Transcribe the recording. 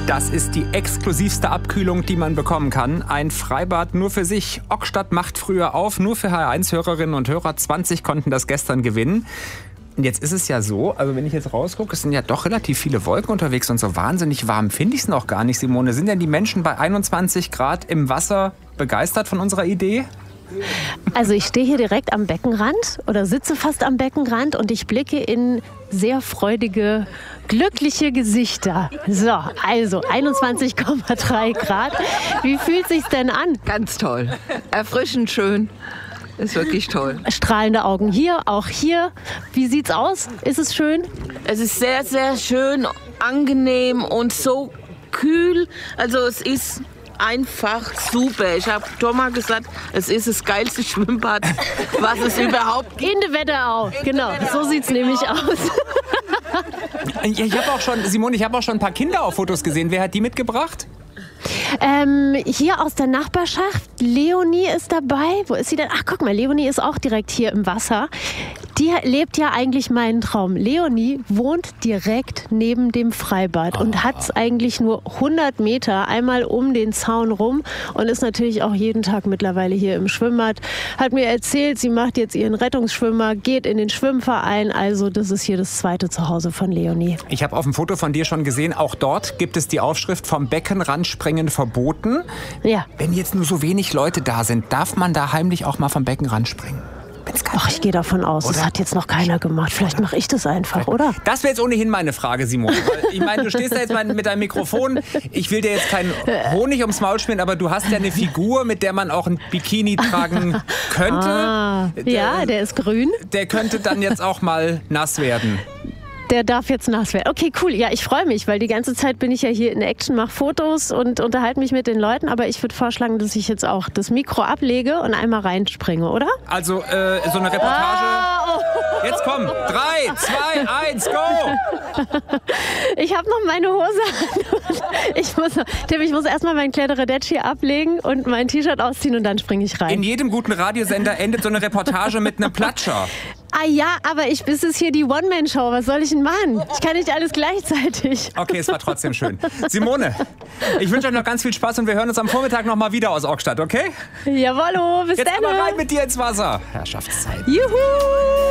Das ist die exklusivste Abkühlung, die man bekommen kann. Ein Freibad nur für sich. Ockstadt macht früher auf. Nur für HR1-Hörerinnen und Hörer. 20 konnten das gestern gewinnen. Und jetzt ist es ja so, also wenn ich jetzt rausgucke, es sind ja doch relativ viele Wolken unterwegs und so wahnsinnig warm finde ich es noch gar nicht, Simone. Sind denn die Menschen bei 21 Grad im Wasser begeistert von unserer Idee? Also ich stehe hier direkt am Beckenrand oder sitze fast am Beckenrand und ich blicke in sehr freudige, glückliche Gesichter. So, also 21,3 Grad. Wie fühlt sich's denn an? Ganz toll. Erfrischend schön. Ist wirklich toll. Strahlende Augen hier, auch hier. Wie sieht's aus? Ist es schön? Es ist sehr, sehr schön, angenehm und so kühl. Also es ist einfach super. Ich habe Thomas gesagt, es ist das geilste Schwimmbad, was es überhaupt gibt. In der Wetterau, genau. So sieht's nämlich aus. Ich habe auch schon, Simone, ich habe auch schon ein paar Kinder auf Fotos gesehen. Wer hat die mitgebracht? Hier aus der Nachbarschaft. Leonie ist dabei. Wo ist sie denn? Ach, guck mal, Leonie ist auch direkt hier im Wasser. Die lebt ja eigentlich meinen Traum. Leonie wohnt direkt neben dem Freibad und hat es eigentlich nur 100 Meter einmal um den Zaun rum und ist natürlich auch jeden Tag mittlerweile hier im Schwimmbad. Hat mir erzählt, sie macht jetzt ihren Rettungsschwimmer, geht in den Schwimmverein. Also das ist hier das zweite Zuhause von Leonie. Ich habe auf dem Foto von dir schon gesehen, auch dort gibt es die Aufschrift vom Beckenrand springen verboten. Ja. Wenn jetzt nur so wenig Leute da sind, darf man da heimlich auch mal vom Beckenrand springen? Ach, ich gehe davon aus, das hat jetzt noch keiner gemacht. Vielleicht mache ich das einfach, oder? Das wäre jetzt ohnehin meine Frage, Simone. Ich meine, du stehst da jetzt mit deinem Mikrofon. Ich will dir jetzt keinen Honig ums Maul schmieren, aber du hast ja eine Figur, mit der man auch ein Bikini tragen könnte. Ja, der ist grün. Der könnte dann jetzt auch mal nass werden. Der darf jetzt nass werden. Okay, cool. Ja, ich freue mich, weil die ganze Zeit bin ich ja hier in Action, mache Fotos und unterhalte mich mit den Leuten. Aber ich würde vorschlagen, dass ich jetzt auch das Mikro ablege und einmal reinspringe, oder? Also so eine Reportage. Jetzt komm. 3, 2, 1, go! Ich habe noch meine Hose an. Tim, ich muss erstmal meinen Kletteradatsch ablegen und mein T-Shirt ausziehen und dann springe ich rein. In jedem guten Radiosender endet so eine Reportage mit einem Platscher. Ah ja, aber es ist hier die One-Man-Show. Was soll ich denn machen? Ich kann nicht alles gleichzeitig. Okay, es war trotzdem schön. Simone, ich wünsche euch noch ganz viel Spaß und wir hören uns am Vormittag noch mal wieder aus OK-Stadt, okay? Jawollo, bis dann. Jetzt aber rein mit dir ins Wasser. Herrschaftszeit. Juhu!